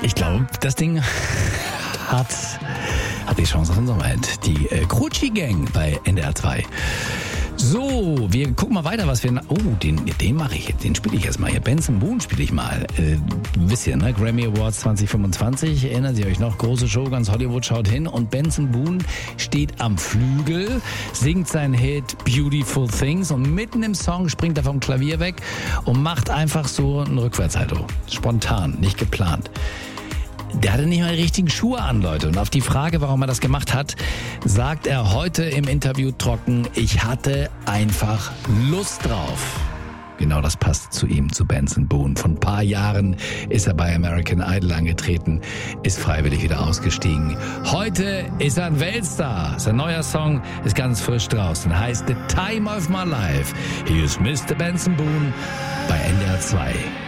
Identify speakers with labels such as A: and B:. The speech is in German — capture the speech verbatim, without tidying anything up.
A: Ich glaube, das Ding hat, hat die Chance auf den Sommerhit. Die äh, Crucci Gang bei N D R zwei. So, wir gucken mal weiter, was wir... Oh, den, den mache ich, den spiele ich erstmal hier. Benson Boone spiele ich mal. Äh, wisst ihr, ne? Grammy Awards zwanzig fünfundzwanzig, erinnern Sie euch noch? Große Show, ganz Hollywood schaut hin. Und Benson Boone steht am Flügel, singt seinen Hit Beautiful Things und mitten im Song springt er vom Klavier weg und macht einfach so ein Rückwärtssalto. Spontan, nicht geplant. Der hatte nicht mal die richtigen Schuhe an, Leute. Und auf die Frage, warum er das gemacht hat, sagt er heute im Interview trocken, ich hatte einfach Lust drauf. Genau das passt zu ihm, zu Benson Boone. Vor ein paar Jahren ist er bei American Idol angetreten, ist freiwillig wieder ausgestiegen. Heute ist er ein Weltstar. Sein neuer Song ist ganz frisch draußen, heißt The Time of My Life. Hier ist Mister Benson Boone bei N D R zwei.